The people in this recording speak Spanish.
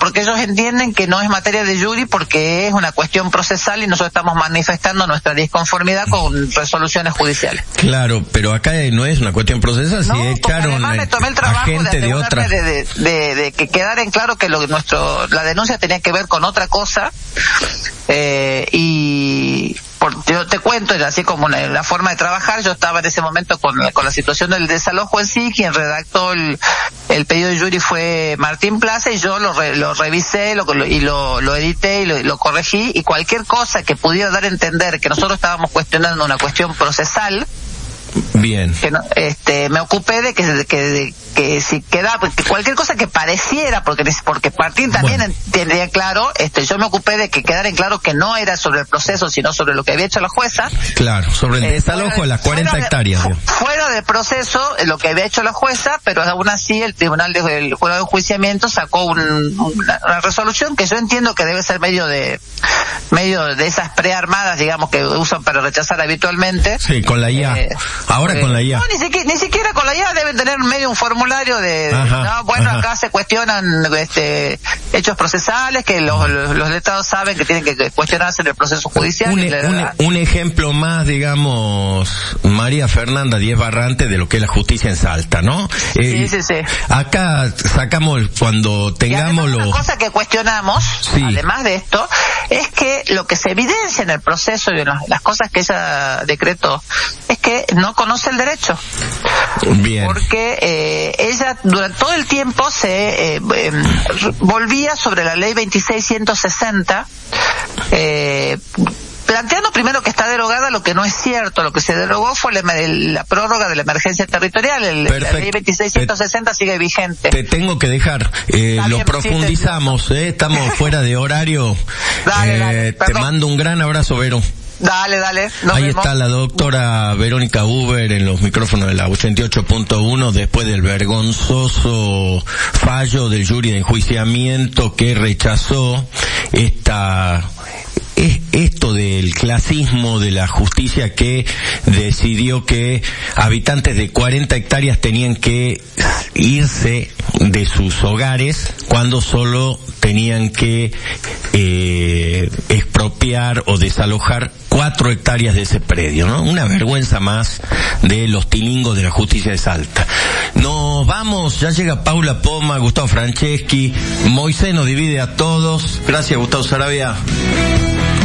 porque ellos entienden que no es materia de jury porque es una cuestión procesal y nosotros estamos manifestando nuestra disconformidad con resoluciones judiciales. Claro, pero acá no es una cuestión procesal, si echaron además me tomé el trabajo gente de otra... de que quedara en claro que la denuncia tenía que ver con otra cosa, yo te cuento, así como la forma de trabajar, yo estaba en ese momento con la situación del desalojo en sí, quien redactó el pedido de jury fue Martín Plaza, y yo lo revisé, lo edité y lo corregí, y cualquier cosa que pudiera dar a entender que nosotros estábamos cuestionando una cuestión procesal, bien, que no, me ocupé de que si queda cualquier cosa que pareciera, porque Martín también tendría claro, yo me ocupé de que quedara en claro que no era sobre el proceso, sino sobre lo que había hecho la jueza. Claro, sobre el desalojo de las 40 hectáreas. Fuera del proceso, lo que había hecho la jueza, pero aún así el tribunal del jurado de enjuiciamiento sacó una resolución que yo entiendo que debe ser medio de esas prearmadas, digamos, que usan para rechazar habitualmente. Sí, con la IA. Ahora con la IA. No, ni siquiera con la IA, deben tener medio un formulario acá se cuestionan hechos procesales que los letrados saben que tienen que cuestionarse en el proceso judicial. Un ejemplo más, digamos, María Fernanda Díez Barrante, de lo que es la justicia en Salta, ¿no? Sí. Acá sacamos, cuando tengamos una cosa que cuestionamos, además de esto, es que lo que se evidencia en el proceso y en las cosas que ella decretó es que no conoce el derecho. Bien. Porque ella durante todo el tiempo se volvía sobre la ley 2660, planteando primero que está derogada, lo que no es cierto. Lo que se derogó fue la prórroga de la emergencia territorial. La ley 2660 sigue vigente. Te tengo que dejar, lo profundizamos, estamos fuera de horario. Dale, te mando un gran abrazo, Vero. Dale. Ahí vemos. Está la doctora Verónica Huber en los micrófonos de la 88.1 después del vergonzoso fallo del jury de enjuiciamiento que rechazó esto del clasismo de la justicia, que decidió que habitantes de 40 hectáreas tenían que irse de sus hogares cuando solo tenían que expropiar o desalojar 4 hectáreas de ese predio, ¿no? Una vergüenza más de los tilingos de la justicia de Salta. Nos vamos, ya llega Paula Poma, Gustavo Franceschi, Moisés nos divide a todos. Gracias, Gustavo Sarabia.